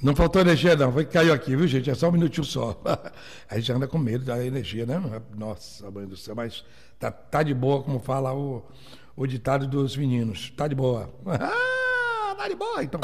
Não faltou energia, não. Foi que caiu aqui, viu, gente? É só um minutinho só. A gente anda com medo da energia, né? Nossa, mãe do céu. Mas tá de boa, como fala o ditado dos meninos. Tá de boa. Ah, tá de boa, então.